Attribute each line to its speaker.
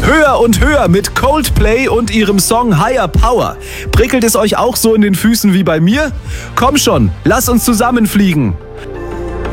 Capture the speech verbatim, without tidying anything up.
Speaker 1: Höher und höher mit Coldplay und ihrem Song Higher Power. Prickelt es euch auch so in den Füßen wie bei mir? Komm schon, lass uns zusammen fliegen.